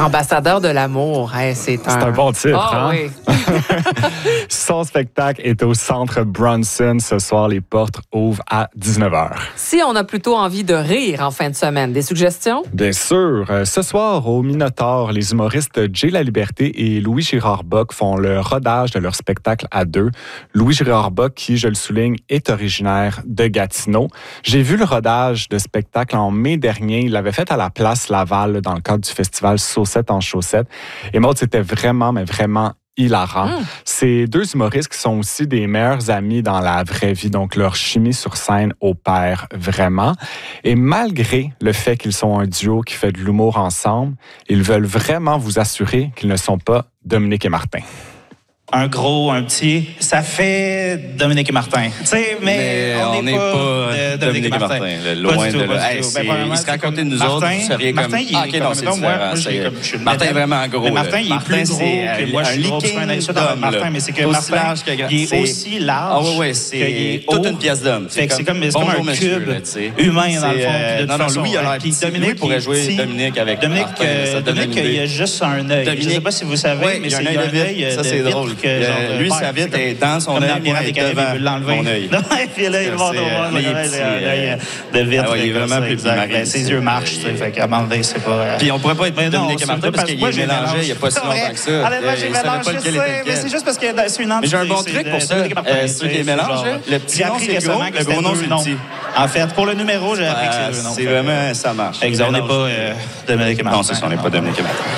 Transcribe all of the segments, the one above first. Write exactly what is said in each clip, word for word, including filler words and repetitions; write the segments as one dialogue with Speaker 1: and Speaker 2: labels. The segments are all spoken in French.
Speaker 1: Ambassadeur de l'amour, hey, c'est un...
Speaker 2: C'est un bon titre,
Speaker 1: oh,
Speaker 2: hein?
Speaker 1: Oui.
Speaker 2: Son spectacle est au Centre Bronson. Ce soir, les portes ouvrent à dix-neuf heures.
Speaker 1: Si on a plutôt envie de rire en fin de semaine, des suggestions?
Speaker 2: Bien sûr. Ce soir, au Minotaure, les humoristes Jay Laliberté et Louis Girard Bock font le rodage de leur spectacle à deux. Louis Girard Bock, qui, je le souligne, est originaire de Gatineau. J'ai vu le rodage de spectacle en mai dernier. Il l'avait fait à la Place Laval, dans le cadre du festival Saucette en chaussettes. Et Maud, c'était vraiment, mais vraiment hilarant. Mmh. Ces deux humoristes qui sont aussi des meilleurs amis dans la vraie vie, donc leur chimie sur scène opère vraiment. Et malgré le fait qu'ils sont un duo qui fait de l'humour ensemble, ils veulent vraiment vous assurer qu'ils ne sont pas Dominique et Martin.
Speaker 3: Un gros, un petit, ça fait Dominique et Martin. Tu sais, mais, mais on n'est pas, pas de Dominique et Martin. Martin
Speaker 4: le, loin de là. Hey, ben, il se raconte de nous
Speaker 3: Martin,
Speaker 4: autres, vous seriez comme...
Speaker 3: Martin, il
Speaker 4: ah, OK, non, c'est différent.
Speaker 3: Moi,
Speaker 4: Martin est vraiment gros.
Speaker 3: Mais Martin, il est
Speaker 4: Martin,
Speaker 3: plus gros que moi. Je suis gros, je suis un adulte de Martin, mais c'est que Martin, il est aussi large.
Speaker 4: Ah oui, oui, c'est toute une pièce d'homme.
Speaker 3: C'est comme un cube humain, dans le fond.
Speaker 4: Non, non, Louis, il a l'air petit. Dominique pourrait jouer Dominique avec Martin.
Speaker 3: Dominique, il a juste un œil. Je ne sais pas si vous savez, mais c'est un œil.
Speaker 4: Ça, c'est drôle. Lui, sa vitre est dans son œil, moi, elle est devant mon œil.
Speaker 3: Non, puis là, il va devant l'œil de vitre.
Speaker 4: Il est vraiment plus marine.
Speaker 3: Ses yeux marchent, tu sais, fait qu'à un moment donné, c'est pas...
Speaker 4: Puis on pourrait pas être Dominique et Martin parce qu'il est mélangé il n'y a pas si longtemps que ça.
Speaker 3: Honnêtement, j'ai mélangé ça, mais c'est juste parce que c'est une entité.
Speaker 4: Mais j'ai un bon truc pour ça. Ceux qui les mélangent, le petit nom, c'est gros, le gros nom, c'est petit.
Speaker 3: En fait, pour le numéro, j'ai appris que c'est deux noms.
Speaker 4: C'est vraiment, ça marche.
Speaker 3: Exact, on n'est pas Dominique et Martin.
Speaker 4: Non, c'est ça, on n'est pas Dominique et Martin.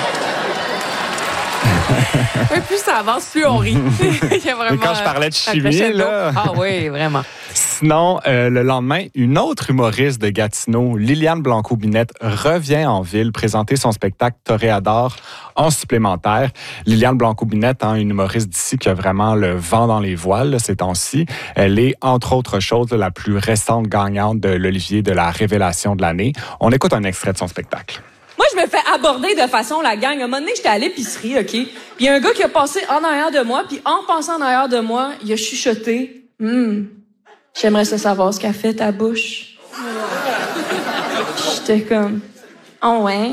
Speaker 1: Plus ça avance, plus on rit. Il y a vraiment,
Speaker 2: et quand je parlais de chimie, là...
Speaker 1: Ah oui, vraiment.
Speaker 2: Sinon, euh, le lendemain, une autre humoriste de Gatineau, Liliane Blanco-Binette, revient en ville présenter son spectacle Toréador en supplémentaire. Liliane Blanco-Binette, hein, une humoriste d'ici qui a vraiment le vent dans les voiles là, ces temps-ci. Elle est, entre autres choses, la plus récente gagnante de l'Olivier de la Révélation de l'année. On écoute un extrait de son spectacle.
Speaker 5: Moi, je me fais aborder de façon la gang. À un moment donné, j'étais à l'épicerie, OK? Puis il y a un gars qui a passé en arrière de moi, puis en passant en arrière de moi, il a chuchoté. Hum, j'aimerais ça savoir ce qu'a fait ta bouche. J'étais comme, oh ouais.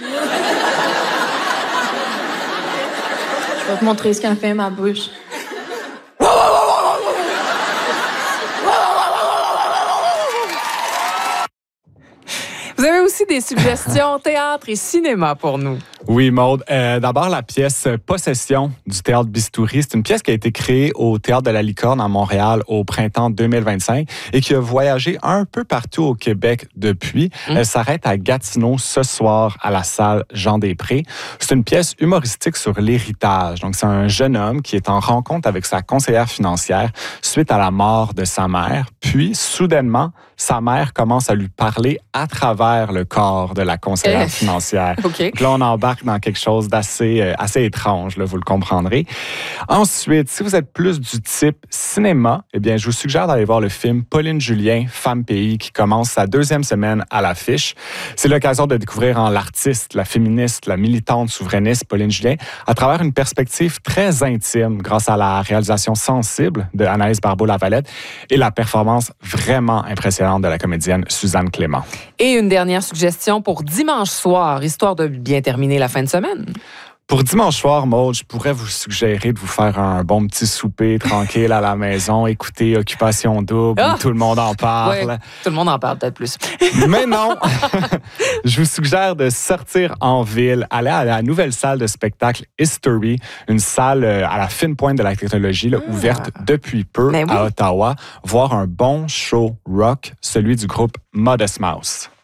Speaker 5: Je vais te montrer ce qu'a fait ma bouche.
Speaker 1: Vous avez aussi des suggestions théâtre et cinéma pour nous.
Speaker 2: Oui, Maude. Euh, d'abord, la pièce Possession du Théâtre Bistouri. C'est une pièce qui a été créée au Théâtre de la Licorne à Montréal au printemps deux mille vingt-cinq et qui a voyagé un peu partout au Québec depuis. Mmh. Elle s'arrête à Gatineau ce soir à la salle Jean-Després. C'est une pièce humoristique sur l'héritage. Donc, c'est un jeune homme qui est en rencontre avec sa conseillère financière suite à la mort de sa mère. Puis, soudainement, sa mère commence à lui parler à travers le corps de la conseillère euh, financière.
Speaker 1: Okay.
Speaker 2: Donc là, on embarque dans quelque chose d'assez euh, assez étrange, là, vous le comprendrez. Ensuite, si vous êtes plus du type cinéma, eh bien, je vous suggère d'aller voir le film Pauline Julien, Femme Pays, qui commence sa deuxième semaine à l'affiche. C'est l'occasion de découvrir en l'artiste, la féministe, la militante souverainiste Pauline Julien, à travers une perspective très intime, grâce à la réalisation sensible de Anaïs Barbeau-Lavalette et la performance vraiment impressionnante de la comédienne Suzanne Clément.
Speaker 1: Et une dernière suggestion pour dimanche soir, histoire de bien terminer la fin de semaine.
Speaker 2: Pour dimanche soir, Maud, je pourrais vous suggérer de vous faire un bon petit souper tranquille à la maison, écouter Occupation Double, ah! Tout le monde en parle.
Speaker 1: Ouais, tout le monde en parle peut-être plus.
Speaker 2: Mais non! Je vous suggère de sortir en ville, aller à la nouvelle salle de spectacle History, une salle à la fine pointe de la technologie, là, ah. ouverte depuis peu oui. à Ottawa, voir un bon show rock, celui du groupe Modest Mouse.